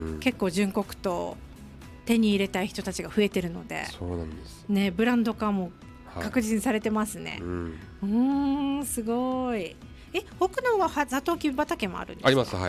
結構純黒糖手に入れたい人たちが増えてるので、 そうなんです、 ね、ブランド化も確実にされてますね。すごい。奥のはサトウキビ畑もあるんですか？ あります。はい。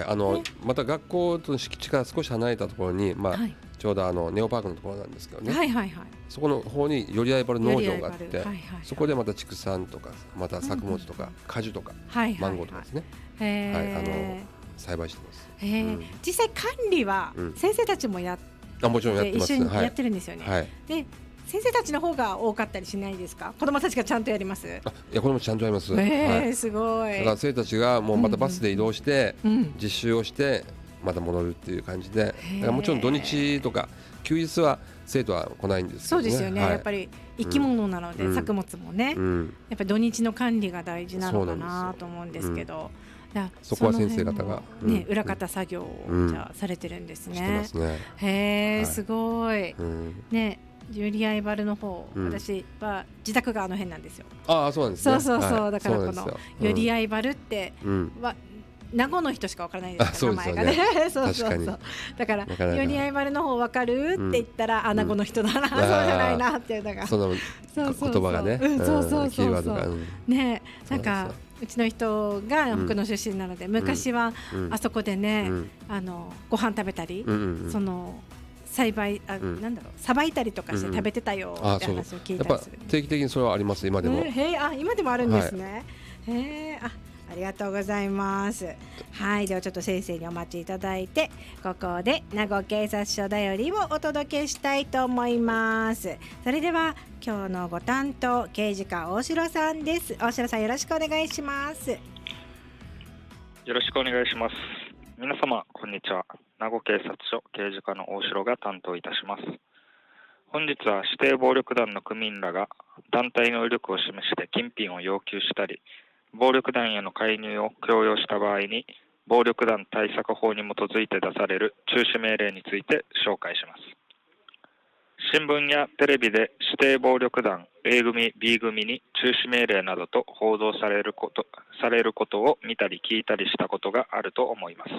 また学校との敷地から少し離れたところに、ちょうどネオパークのところなんですけどね、そこの方によりあいばる農場があって、そこでまた畜産とかまた作物とか果樹とかマンゴーとかですね、栽培してます。 実際管理は先生たちももちろんやってます。 一緒にやってるんですよね。で先生たちの方が多かったりしないですか？子どもたちがちゃんとやります？ いや、子どもちゃんとやります。 すごい。 だから生徒たちがもうまたバスで移動して実習をしてまた戻るっていう感じで、だからもちろん土日とか休日は生徒は来ないんですけどね。 そうですよね、やっぱり生き物なので、作物もね、やっぱり土日の管理が大事なのかなと思うんですけど、 そこは先生方が裏方作業をじゃあされてるんですね。 してますね。 へー、すごいね。ユリアイバルの方、私は自宅があの辺なんですよ。 そうなんですね。 そうだからこのユリアイバルっては名護の人しかわからないですから、名前がね。だからユリアイバルの方わかるって言ったら名護の人だな、そうじゃないなっていうのが、 その言葉がね、キーワードがね、なんかうちの人が福野出身なので、昔はあそこでね、ご飯食べたり、その栽培さばいたりとかして食べてたよって話を聞いたりする。 定期的にそれはあります、今でも。 今でもあるんですね。ありがとうございます。はい、ではちょっと先生にお待ちいただいて、ここで名護警察署だよりをお届けしたいと思います。それでは今日のご担当刑事課大城さんです。大城さん、よろしくお願いします。 よろしくお願いします。皆様こんにちは。名護警察署刑事課の大城が担当いたします。本日は指定暴力団の組員らが団体の威力を示して金品を要求したり、暴力団への介入を強要した場合に暴力団対策法に基づいて出される中止命令について紹介します。新聞やテレビで指定暴力団 A 組 B 組に中止命令などと報道されることを見たり聞いたりしたことがあると思います。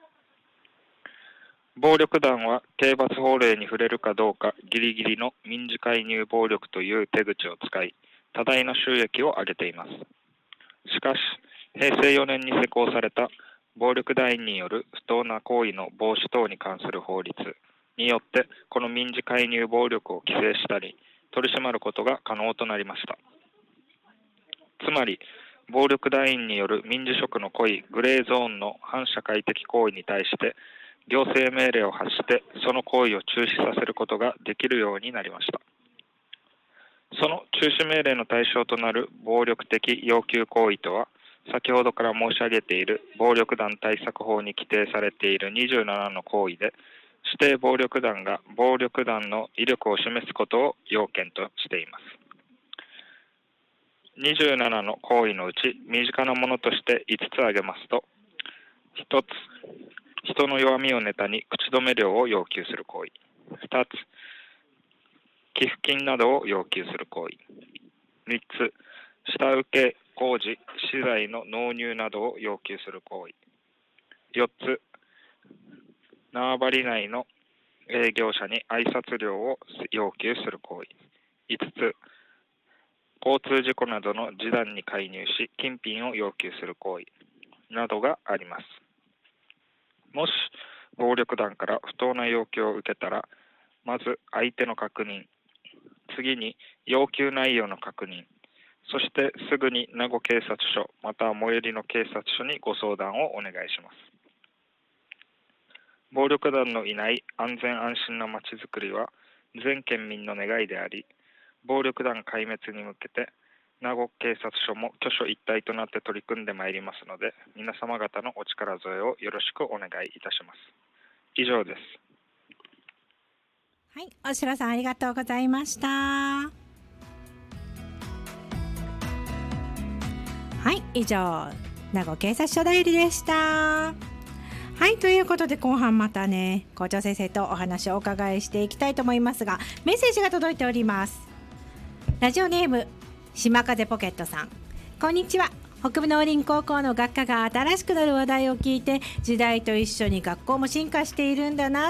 暴力団は刑罰法令に触れるかどうかギリギリの民事介入暴力という手口を使い、多大な収益を上げています。しかし、平成4年に施行された暴力団員による不当な行為の防止等に関する法律によって、この民事介入暴力を規制したり、取り締まることが可能となりました。つまり、暴力団員による民事職の故意、グレーゾーンの反社会的行為に対して、行政命令を発してその行為を中止させることができるようになりました。その中止命令の対象となる暴力的要求行為とは、先ほどから申し上げている暴力団対策法に規定されている27の行為で、指定暴力団が暴力団の威力を示すことを要件としています。27の行為のうち身近なものとして5つ挙げますと、1つ、人の弱みをネタに口止め料を要求する行為。2つ、寄付金などを要求する行為。3つ、下請け、工事、資材の納入などを要求する行為。4つ、縄張り内の営業者に挨拶料を要求する行為。5つ、交通事故などの示談に介入し金品を要求する行為などがあります。もし暴力団から不当な要求を受けたら、まず相手の確認、次に要求内容の確認、そしてすぐに名護警察署または最寄りの警察署にご相談をお願いします。暴力団のいない安全安心なまちづくりは全県民の願いであり、暴力団壊滅に向けて名護警察署も挙手一体となって取り組んでまいりますので、皆様方のお力添えをよろしくお願いいたします。以上です。 はい、大城さんありがとうございました。はい、以上名護警察署だよりでした。はい、ということで後半またね、校長先生とお話をお伺いしていきたいと思いますが、メッセージが届いております。ラジオネーム島風ポケットさん、こんにちは。 北部農林高校の学科が新しくなる話題を聞いて、時代と一緒に学校も進化しているんだな